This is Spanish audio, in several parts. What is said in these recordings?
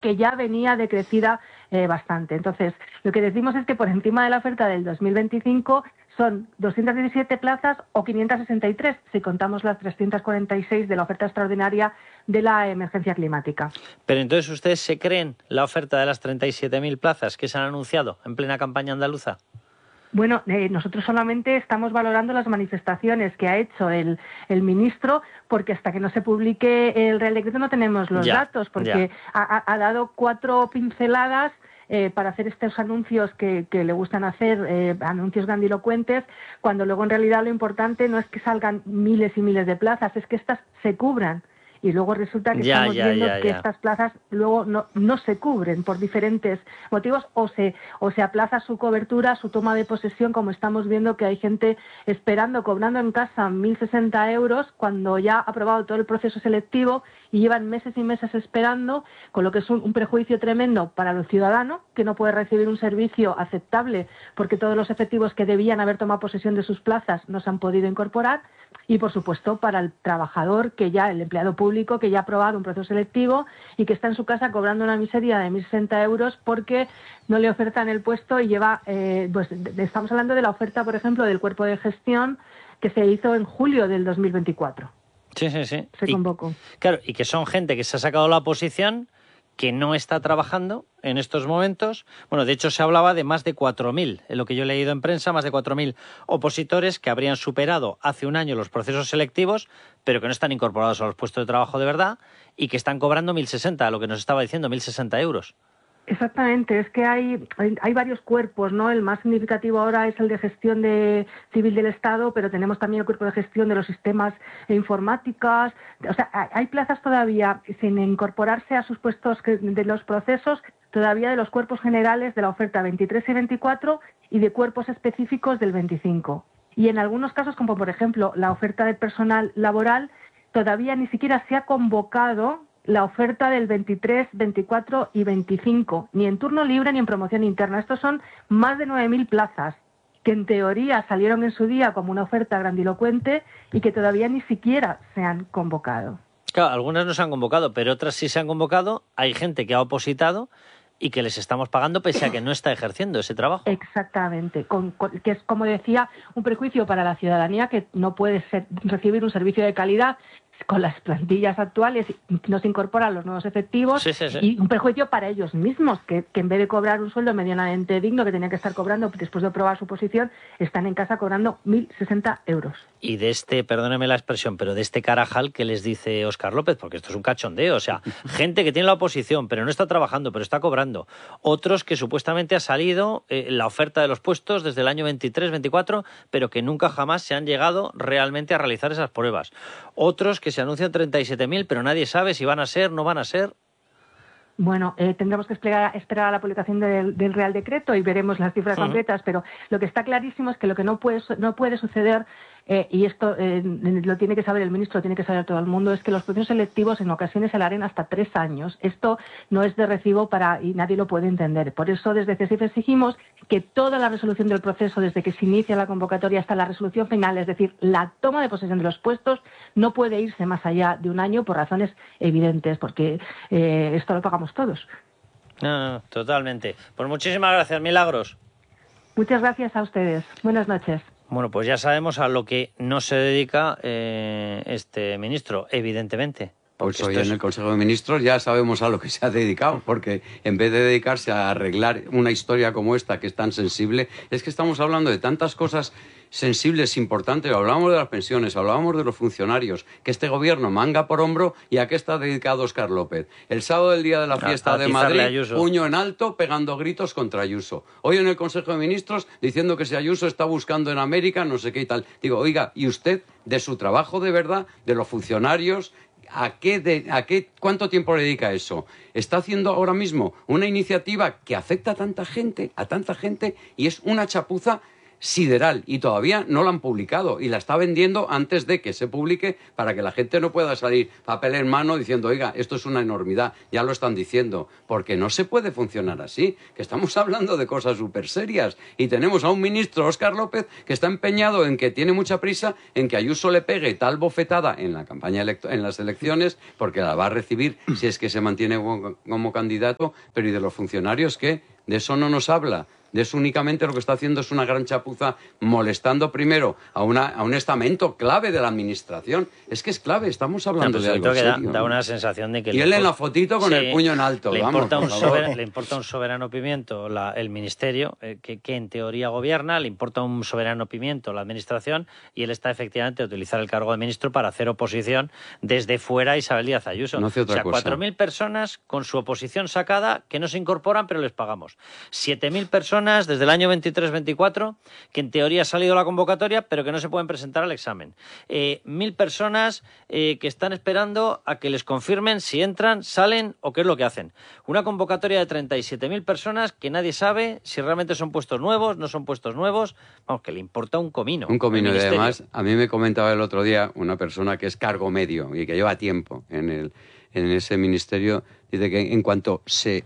que ya venía decrecida bastante. Entonces, lo que decimos es que por encima de la oferta del 2025 son 217 plazas o 563, si contamos las 346 de la oferta extraordinaria de la emergencia climática. Pero entonces, ¿ustedes se creen la oferta de las 37.000 plazas que se han anunciado en plena campaña andaluza? Bueno, nosotros solamente estamos valorando las manifestaciones que ha hecho el ministro, porque hasta que no se publique el Real Decreto no tenemos los datos, porque ha dado 4 pinceladas para hacer estos anuncios que le gustan hacer, anuncios grandilocuentes, cuando luego en realidad lo importante no es que salgan miles y miles de plazas, es que estas se cubran. Y luego resulta que estamos viendo que estas plazas luego no se cubren por diferentes motivos o se aplaza su cobertura, su toma de posesión, como estamos viendo que hay gente esperando, cobrando en casa 1.060 euros cuando ya ha aprobado todo el proceso selectivo y llevan meses y meses esperando, con lo que es un prejuicio tremendo para el ciudadano, que no puede recibir un servicio aceptable porque todos los efectivos que debían haber tomado posesión de sus plazas no se han podido incorporar, y por supuesto para el trabajador, el empleado público que ya ha aprobado un proceso selectivo y que está en su casa cobrando una miseria de 1.060 euros porque no le ofertan el puesto y lleva, estamos hablando de la oferta, por ejemplo, del cuerpo de gestión que se hizo en julio del 2024. Sí. Se convocó. Claro, y que son gente que se ha sacado la oposición, que no está trabajando en estos momentos. Bueno, de hecho se hablaba de más de 4.000, en lo que yo he leído en prensa, más de 4.000 opositores que habrían superado hace un año los procesos selectivos, pero que no están incorporados a los puestos de trabajo de verdad y que están cobrando 1.060, lo que nos estaba diciendo, 1.060 euros. Exactamente, es que hay varios cuerpos, ¿no? El más significativo ahora es el de gestión civil del Estado, pero tenemos también el cuerpo de gestión de los sistemas informáticos. O sea, hay plazas todavía sin incorporarse a sus puestos de los procesos, todavía de los cuerpos generales de la oferta 23 y 24 y de cuerpos específicos del 25. Y en algunos casos, como por ejemplo la oferta de personal laboral, todavía ni siquiera se ha convocado la oferta del 23, 24 y 25, ni en turno libre ni en promoción interna. Estos son más de 9.000 plazas que en teoría salieron en su día como una oferta grandilocuente y que todavía ni siquiera se han convocado. Claro, algunas no se han convocado, pero otras sí se han convocado. Hay gente que ha opositado y que les estamos pagando pese a que no está ejerciendo ese trabajo. Exactamente, que es, como decía, un prejuicio para la ciudadanía que no puede recibir un servicio de calidad con las plantillas actuales, no se incorporan los nuevos efectivos, y un prejuicio para ellos mismos, que en vez de cobrar un sueldo medianamente digno que tenían que estar cobrando después de aprobar su posición, están en casa cobrando 1.060 euros. Y de perdóneme la expresión, pero de este carajal que les dice Óscar López, porque esto es un cachondeo, o sea, gente que tiene la oposición, pero no está trabajando, pero está cobrando. Otros que supuestamente ha salido la oferta de los puestos desde el año 23, 24, pero que nunca jamás se han llegado realmente a realizar esas pruebas. Otros que se anuncian 37.000, pero nadie sabe si van a ser, no van a ser. Bueno, tendremos que esperar a la publicación del Real Decreto y veremos las cifras concretas, pero lo que está clarísimo es que lo que no puede suceder, y esto lo tiene que saber el ministro, lo tiene que saber todo el mundo, es que los procesos selectivos en ocasiones se alarguen hasta 3 años. Esto no es de recibo y nadie lo puede entender. Por eso desde CESIF exigimos que toda la resolución del proceso, desde que se inicia la convocatoria hasta la resolución final, es decir, la toma de posesión de los puestos, no puede irse más allá de un año por razones evidentes, porque esto lo pagamos todos. No, totalmente. Pues muchísimas gracias, Milagros. Muchas gracias a ustedes. Buenas noches. Bueno, pues ya sabemos a lo que no se dedica este ministro, evidentemente. Pues hoy en el Consejo de Ministros ya sabemos a lo que se ha dedicado, porque en vez de dedicarse a arreglar una historia como esta, que es tan sensible, es que estamos hablando de tantas cosas sensibles, importantes. Hablábamos de las pensiones, hablábamos de los funcionarios, que este gobierno manga por hombro. ¿Y a qué está dedicado Óscar López? El sábado del día de la fiesta de Madrid, puño en alto, pegando gritos contra Ayuso. Hoy en el Consejo de Ministros, diciendo que si Ayuso está buscando en América, no sé qué y tal. Digo, oiga, ¿y usted, de su trabajo de verdad, de los funcionarios, cuánto tiempo le dedica a eso? Está haciendo ahora mismo una iniciativa que afecta a tanta gente, y es una chapuza sideral y todavía no la han publicado y la está vendiendo antes de que se publique para que la gente no pueda salir papel en mano diciendo, oiga, esto es una enormidad, ya lo están diciendo, porque no se puede funcionar así, que estamos hablando de cosas súper serias y tenemos a un ministro, Óscar López, que está empeñado en que tiene mucha prisa en que Ayuso le pegue tal bofetada en la campaña en las elecciones, porque la va a recibir si es que se mantiene como candidato, pero ¿y de los funcionarios qué? De eso no nos habla. De eso únicamente lo que está haciendo es una gran chapuza, molestando primero a un estamento clave de la administración. Es que es clave, estamos hablando de algo serio. Da una sensación de que... Y él en la fotito con el puño en alto. Le importa un soberano pimiento el ministerio, que en teoría gobierna, le importa un soberano pimiento la administración, y él está efectivamente a utilizar el cargo de ministro para hacer oposición desde fuera a Isabel Díaz Ayuso. No hace otra cosa. 4.000 personas con su oposición sacada que no se incorporan, pero les pagamos. 7.000 personas desde el año 23-24 que en teoría ha salido la convocatoria pero que no se pueden presentar al examen. 1.000 personas que están esperando a que les confirmen si entran, salen o qué es lo que hacen. Una convocatoria de 37.000 personas que nadie sabe si realmente son puestos nuevos, no son puestos nuevos. Vamos, que le importa un comino. Un comino. Y además, a mí me comentaba el otro día una persona que es cargo medio y que lleva tiempo en ese ministerio, dice que en cuanto se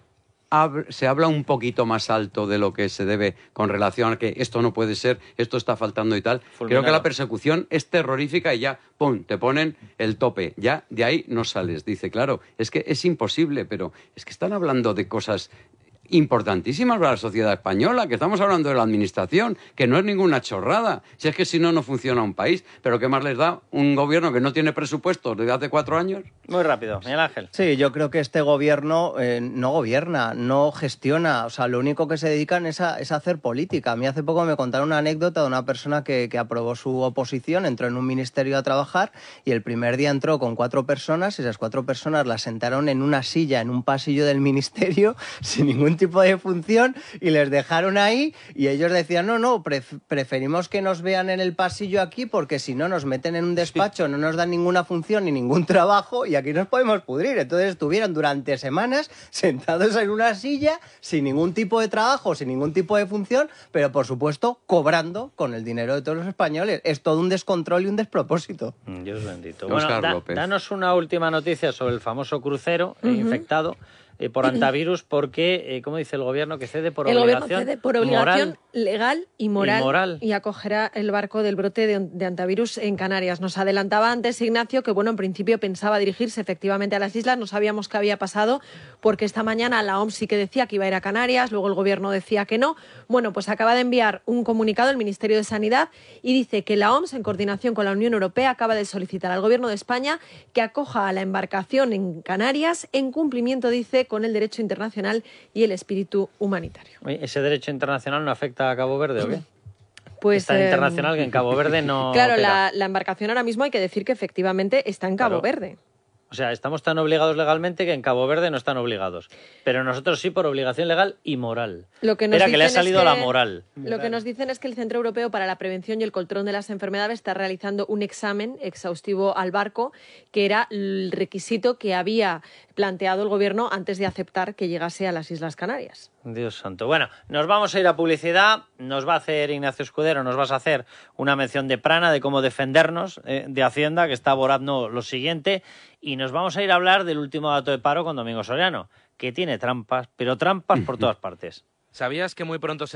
habla un poquito más alto de lo que se debe con relación a que esto no puede ser, esto está faltando y tal. Fulminado. Creo que la persecución es terrorífica y ya, ¡pum!, te ponen el tope. Ya de ahí no sales. Dice, claro, es que es imposible, pero es que están hablando de cosas importantísimas para la sociedad española, que estamos hablando de la administración, que no es ninguna chorrada. Si es que si no, no funciona un país. Pero ¿qué más les da un gobierno que no tiene presupuestos desde hace 4 años? Muy rápido, Miguel Ángel. Sí, yo creo que este gobierno no gobierna, no gestiona. O sea, lo único que se dedican es a hacer política. A mí hace poco me contaron una anécdota de una persona que aprobó su oposición, entró en un ministerio a trabajar y el primer día entró con 4 personas y esas 4 personas las sentaron en una silla en un pasillo del ministerio sin ningún tipo de función y les dejaron ahí y ellos decían, no, preferimos que nos vean en el pasillo aquí porque si no nos meten en un despacho, no nos dan ninguna función ni ningún trabajo y aquí nos podemos pudrir. Entonces estuvieron durante semanas sentados en una silla sin ningún tipo de trabajo, sin ningún tipo de función, pero por supuesto cobrando con el dinero de todos los españoles. Es todo un descontrol y un despropósito. Dios bendito. Oscar Bueno, López. Danos una última noticia sobre el famoso crucero infectado por antivirus, porque, como dice el gobierno, que cede por obligación. El gobierno cede por obligación moral, legal y moral y acogerá el barco del brote de antivirus en Canarias. Nos adelantaba antes Ignacio que, bueno, en principio pensaba dirigirse efectivamente a las islas. No sabíamos qué había pasado porque esta mañana la OMS sí que decía que iba a ir a Canarias, luego el gobierno decía que no. Bueno, pues acaba de enviar un comunicado el Ministerio de Sanidad y dice que la OMS, en coordinación con la Unión Europea, acaba de solicitar al gobierno de España que acoja a la embarcación en Canarias en cumplimiento, dice, con el derecho internacional y el espíritu humanitario. ¿Ese derecho internacional no afecta a Cabo Verde o qué? Pues, es tan internacional que en Cabo Verde no... Claro, la embarcación ahora mismo hay que decir que efectivamente está en Cabo Verde. O sea, estamos tan obligados legalmente que en Cabo Verde no están obligados. Pero nosotros sí por obligación legal y moral. Lo que nos Espera, que le ha salido la moral. Lo que nos dicen es que el Centro Europeo para la Prevención y el Control de las Enfermedades está realizando un examen exhaustivo al barco, que era el requisito que había planteado el gobierno antes de aceptar que llegase a las Islas Canarias. Dios santo. Bueno, nos vamos a ir a publicidad. Nos va a hacer Ignacio Escudero, nos vas a hacer una mención de Prana, de cómo defendernos de Hacienda, que está borrando lo siguiente. Y nos vamos a ir a hablar del último dato de paro con Domingo Soriano, que tiene trampas, pero trampas por todas partes. ¿Sabías que muy pronto